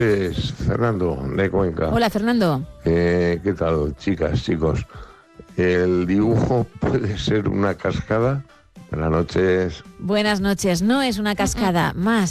Es Fernando de Cuenca. Hola, Fernando. ¿Qué tal, chicas, chicos? El dibujo puede ser una cascada. Buenas noches. Buenas noches. No es una cascada, más